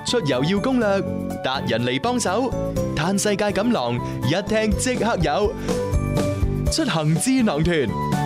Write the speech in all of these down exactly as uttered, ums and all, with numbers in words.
出遊要攻略，達人嚟幫手，嘆世界錦囊一聽即刻有，出行智囊團。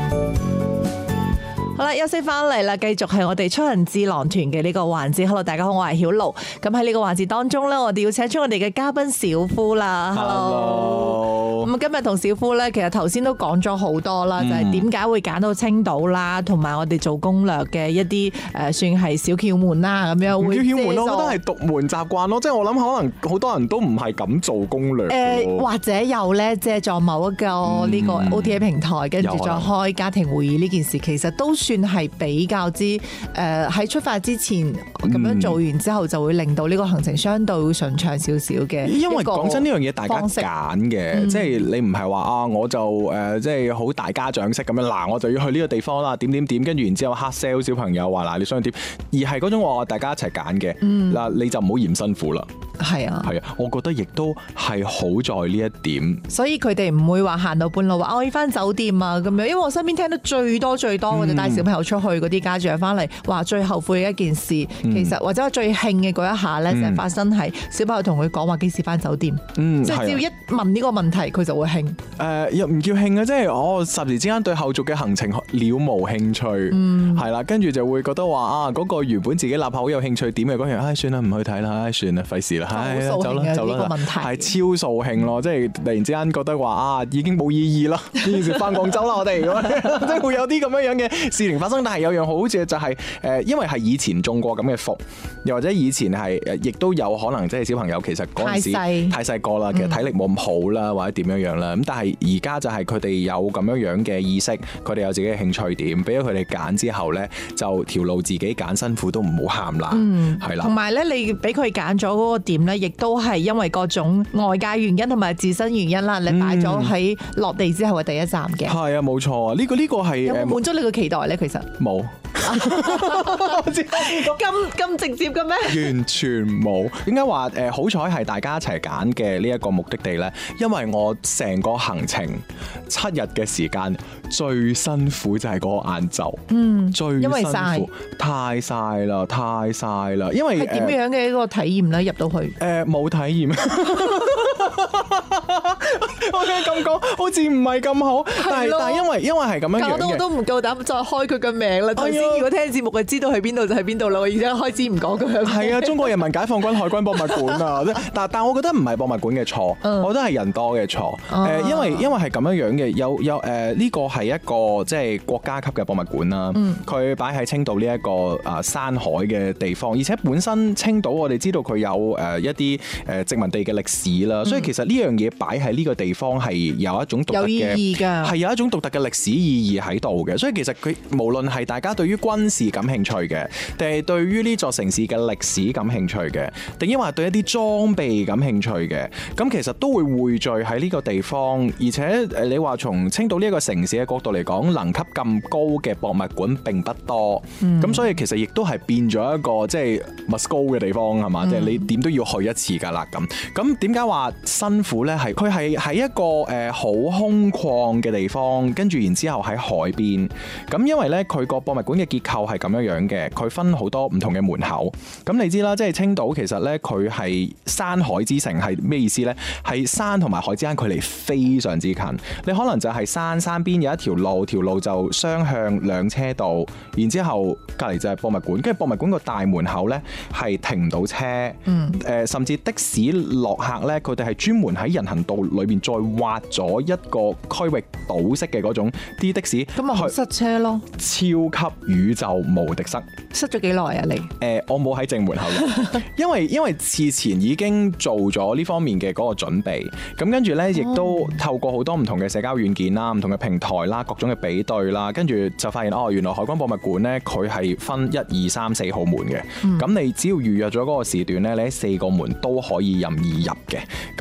好啦，休息翻嚟啦，繼續係我哋出行智囊團嘅呢個環節。Hello， 大家好，我係曉露。咁喺呢個環節當中咧，我哋要請出我哋嘅嘉賓小夫啦。Hello，咁今日同小夫咧，其實頭先都講咗好多啦，就係點解會揀到青島啦，同埋我哋做攻略嘅一啲誒，算係小竅門啦，咁樣。 小竅門咯，我覺得係獨門習慣咯，即係我諗可能好多人都唔係咁做攻略。 誒，或者有咧借助某一個呢個 O T A 平台，跟住再開家庭會議呢件事，其實都算係比較之誒喺出發之前咁樣做完之後，就會令到呢個行程相對會順暢少少嘅。 因為講真呢樣嘢，大家揀嘅，即係你唔係話啊，我就誒即係好大家長式咁樣嗱，我就要去呢個地方啦，點點點，跟住然之後黑 sell 小朋友話嗱，你想點，而係嗰種話大家一齊揀嘅嗱，你就唔好嫌辛苦啦。 係啊， 係啊，我覺得亦都係好在呢一點。 所以佢哋唔會話行到半路話我要翻酒店啊咁樣，因為我身邊聽到最多最多我哋帶小朋友出去嗰啲家長翻嚟話最後悔嘅一件事，嗯、其實或者最興嘅嗰一下咧，就係發生係小朋友同佢講話幾時翻酒店，嗯、即係只要一問呢個問題，佢就會興。誒、 呃，又唔叫興啊，即係我霎時之間對後續嘅行程了無興趣，係啦、嗯，跟住就會覺得話啊，嗰、那個原本自己立下好有興趣點嘅嗰樣，唉、哎，算啦，唔去睇啦，唉，算啦，費事啦。係啊，走啦，走啦，係超掃興咯，即係突然之間覺得話啊，已經冇意義啦，呢件事翻廣州啦，我哋即係會有啲咁樣樣嘅事情發生。但係有樣好處就係誒，因為係以前中過咁嘅伏，又或者以前係誒，亦都有可能即係小朋友其實嗰陣時太細個啦，其實體力冇咁好啦，或者點樣樣啦。咁但係而家就係佢哋有咁樣樣嘅意識，佢哋有自己嘅興趣點，俾咗佢哋揀之後咧，就條路自己揀，辛苦都唔好喊啦，係啦。同埋咧，你俾佢揀咗嗰個點咧，亦都係因為各種外界原因同埋自身原因啦，你擺咗喺落地之後嘅第一站嘅。係啊， 冇錯啊，呢個呢個係有冇滿足你個期待咧？其實冇。 咁咁直接嘅咩？ 完全冇。點解話誒好彩係大家一齊揀嘅呢一個目的地咧？因為我成個行程七日嘅時間最辛苦就係嗰個晏晝，嗯，最辛苦，因為曬太曬啦，太曬啦。因為係點樣嘅一個體驗咧？入到去誒冇、呃、體驗。我聽咁講，好似唔係咁好，但係但係因為因為係咁樣樣嘅， 搞到我都唔夠膽再開佢嘅名啦。頭先如果聽節目嘅知道去邊度就去邊度啦，我而家開始唔講咁樣。係啊，中國人民解放軍海軍博物館啊，但但我覺得唔係博物館嘅錯，嗯、我覺得係人多嘅錯。誒、啊，因為因為係咁樣樣嘅，有有誒呢個係一個即係國家級嘅博物館啦。佢擺喺青島呢一個啊山海嘅地方，而且本身青島我哋知道佢有誒一啲誒殖民地嘅歷史啦，嗯、所以其實呢樣嘢擺喺呢個地方係有一種獨特嘅，有意義㗎，係有一種獨特嘅歷史意義喺度嘅。所以其實佢無論係大家對於軍事感興趣嘅，定係對於呢座城市嘅歷史感興趣嘅，定抑或對一啲裝備感興趣嘅，咁其實都會匯聚喺呢個地方。而且誒，你話從青島呢一個城市嘅角度嚟講，能級咁高嘅博物館並不多，咁、嗯、所以其實亦都係變咗一個即係 must go 嘅地方係嘛？即係、嗯、你點都要去一次㗎啦咁。咁點解話辛苦呢？係佢係喺一個誒好空曠嘅地方，跟住然之後喺海邊。咁因為呢，佢個博物館嘅結構係咁樣樣嘅，佢分好多唔同嘅門口。咁你知啦，即係青島其實呢，佢係山海之城，係咩意思呢？係山同埋海之間距離非常之近。你可能就係山山邊有一條路，條路就雙向兩車道，然之後隔離就係博物館。跟住博物館個大門口呢，係停唔到車，嗯呃，甚至的士落客呢，佢哋係專門喺人行道裏面再挖咗一個區域堵塞嘅嗰種啲的士， 咁咪好塞車咯， 超級宇宙無敵塞。 塞咗幾耐啊你？誒、 呃，我冇喺正門口嘅，因為因為事前已經做咗呢方面嘅嗰個準備，咁跟住呢，亦都透過好多唔同嘅社交軟件啦、唔同嘅平台啦、各種嘅比對啦，跟住就發現哦，原來海軍博物館呢，佢係分一二三四號門嘅，咁、嗯、你只要預約咗嗰個時段呢，你喺四個門都可以任意入嘅，咁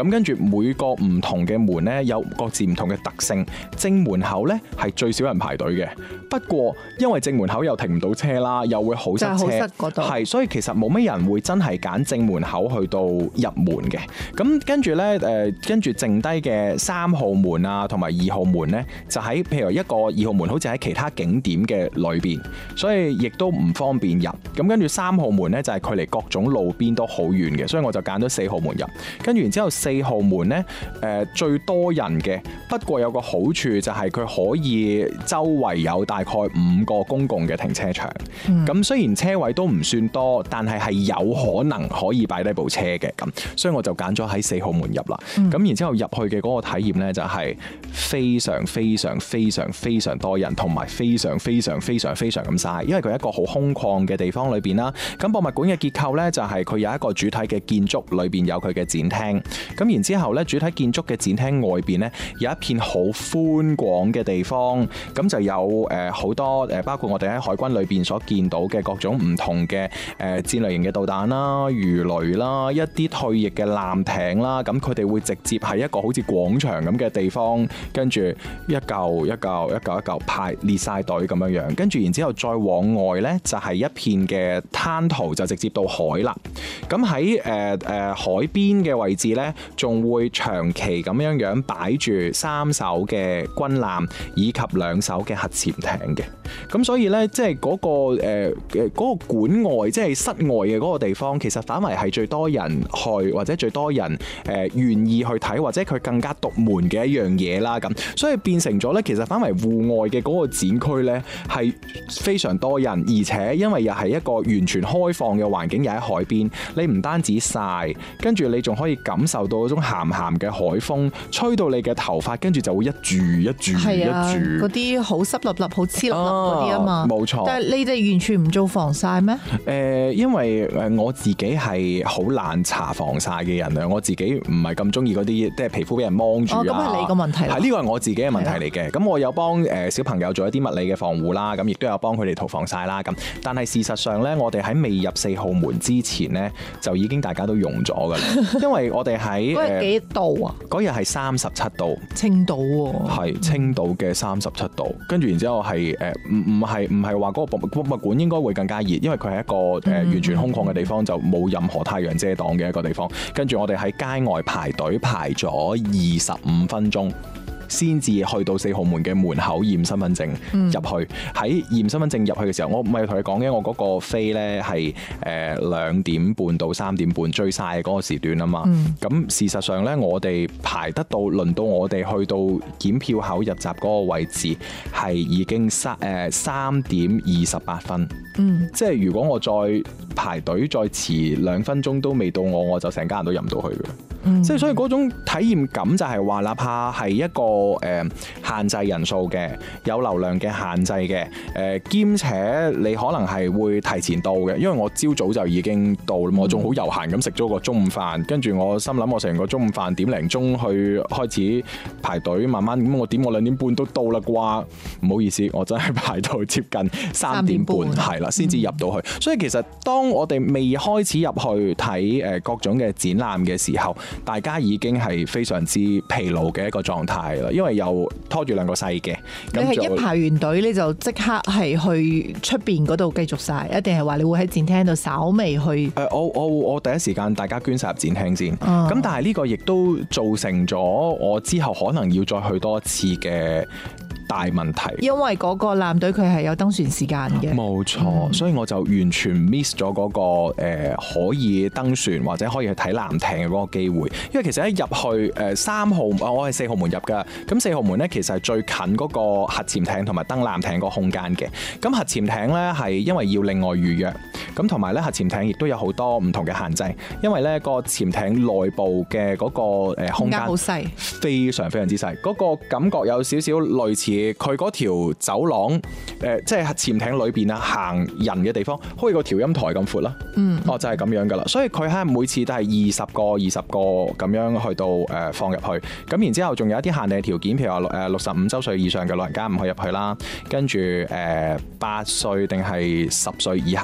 咁跟住每個唔同嘅門呢，有各自唔同嘅特性。正門口呢係最少人排隊嘅，不過因為正門口又停唔到車啦，又會好塞車，係所以其實冇乜人會真係揀正門口去到入門嘅。咁跟住呢，誒，跟住剩低嘅三號門啊同埋二號門呢，就喺譬如一個二號門好似喺其他景點嘅裏邊，所以亦都唔方便入。咁跟住三號門呢，就係距離各種路邊都好遠嘅，所以我就揀咗四號門入。跟住然之後四號門呢，誒，最多人嘅，不過有個好處就係佢可以周圍有大概五個公共嘅停車場。咁、嗯、雖然車位都唔算多，但係係有可能可以擺低部車嘅，咁所以我就揀咗喺四號門入啦。咁、嗯、然之後入去嘅嗰個體驗呢，就係非常非常非常非常多人，同埋非常非常非常非常咁嘥，因為佢係一個好空曠嘅地方裏邊啦。咁博物館嘅結構呢，就係佢有一個主體嘅建築，裏邊有佢嘅展廳。咁然之後呢，主體建築嘅展廳外邊呢，有一片好寬廣嘅地方，咁就有誒好多誒，包括我哋喺海軍裏邊所見到嘅各種唔同嘅誒戰略型嘅導彈啦、魚雷啦、一啲退役嘅艦艇啦，咁佢哋會直接喺一個好似廣場咁嘅地方，跟住一嚿一嚿一嚿一嚿排列晒隊咁樣樣，跟住然之後再往外呢，就係一片嘅灘塗，就直接到海啦。咁喺誒誒海邊嘅位置呢，仲會長期咁樣樣擺住三艘嘅軍艦以及兩艘嘅核潛艇嘅。咁所以呢，即係嗰個誒誒嗰個館外，即係室外嘅嗰個地方，其實反為係最多人去，或者最多人誒願意去睇，或者佢更加獨門嘅一樣嘢啦。咁所以變成咗呢，其實反為戶外嘅嗰個展區呢，係非常多人，而且因為又係一個完全開放嘅環境，又喺海邊，你唔單止曬，跟住你仲可以感受到嗰種鹹鹹嘅海風吹到你嘅頭髮，跟住就會一住一住一住， 嗰啲好濕立立、好黐立立嗰啲啊嘛， 冇錯。 但係你哋完全唔做防曬咩？ 誒、呃，因為誒我自己係好懶搽防曬嘅人啊，我自己唔係咁中意嗰啲即係皮膚俾人芒住啊。哦，咁係你個問題。係呢個係我自己嘅問題嚟嘅。咁我有幫誒小朋友做一啲物理嘅防護啦，咁亦都有幫佢哋塗防曬啦。咁但係事實上咧，我哋喺未入四號門之前咧，就已經大家都用咗㗎啦。因為我哋喺嗰日幾度啊？ 嗰日係三十七度， 青島喎。 係青島嘅三十七度，跟住然之後係誒唔唔係唔係話嗰個博博物館應該會更加熱，因為佢係一個誒、呃、完全空曠嘅地方，就冇任何太陽遮擋嘅一個地方。跟住我哋喺街外排隊排咗二十五分鐘，先至去到四號門嘅門口驗身份證入去。喺驗身份證入去嘅時候，我唔係同你講嘅，我嗰個飛呢係誒兩點半到三點半最晒嗰個時段啊嘛。咁、嗯、事實上呢，我哋排得到，輪到我哋去到檢票口入閘嗰個位置，係已經三誒三點二十八分。嗯，即係如果我再排隊再遲兩分鐘都未到我，我就成家人都入唔到去嘅。嗯、即係所以嗰種體驗感就係話，哪怕係一個誒、呃、限制人數嘅，有流量嘅限制嘅，誒、呃、兼且你可能係會提前到嘅，因為我朝早就已經到啦，我仲好悠閒咁食咗個中午飯，跟住我心諗我食完個中午飯點零鐘去開始排隊，慢慢咁我點我兩點半都到啦啩，唔好意思，我真係排到接近三點半係啦，先至入到去。嗯、所以其實當我哋未開始入去睇誒各種嘅展覽嘅時候，大家已經係非常之疲勞嘅一個狀態啦，因為又拖住兩個細嘅。 你係一排完隊你就即刻係去出邊嗰度繼續晒，一定係話你會喺展廳度稍微去？誒、 呃，我我我第一時間大家捐晒入展廳先。咁、嗯、但係呢個亦都造成咗我之後可能要再去多一次嘅大問題， 因為嗰個艦隊佢係有登船時間嘅， 冇錯，嗯、所以我就完全 miss 咗嗰、嗰個、呃、可以登船或者可以去睇艦艇嘅嗰個機會。因為其實一入去誒三號，我係四號門入㗎。咁四號門咧，其實係最近嗰個核潛艇同埋登艦艇個空間嘅。咁核潛艇咧係因為要另外預約，咁同埋咧核潛艇亦都有好多唔同嘅限制，因為咧個潛艇內部嘅嗰個誒空間好細，非常非常之細，嗰、嗰個感覺有少少類似。佢嗰條走廊，誒、呃，即係潛艇裏邊啊，行人嘅地方，好似個調音台咁闊啦。嗯，哦，就係、是、咁樣噶啦。所以佢係每次都係二十個、二十個咁樣去到誒、呃、放入去。咁然之後仲有一啲限定條件，譬如話誒六十五週歲以上嘅老人家唔可以入去啦。跟住誒八歲定係十歲以下嘅小朋友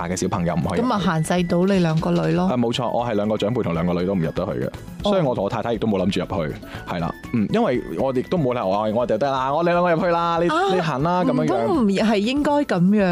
友唔可以。 咁啊限制到你兩個女咯。 啊冇錯，我係兩個長輩同兩個女都唔入得去嘅，所以我同我太太亦都冇諗住入去，係啦，嗯，因為我哋都冇理由話我哋得啦，我哋兩個入去啦，你你行啦咁樣樣。 都唔係應該咁樣。